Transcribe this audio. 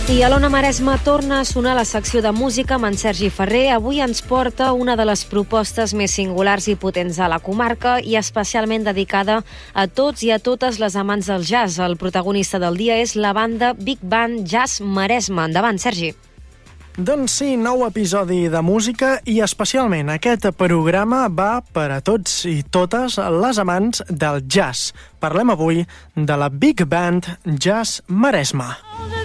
I a l'Ona Maresme torna a sonar la secció de música amb en Sergi Ferrer. Avui ens porta una de les propostes més singulars i potents a la comarca i especialment dedicada a tots i a totes les amants del jazz. El protagonista del dia és la banda Big Band Jazz Maresme. Endavant, Sergi. Doncs sí, nou episodi de música i especialment aquest programa va per a tots i totes les amants del jazz. Parlem avui de la Big Band Jazz Maresme.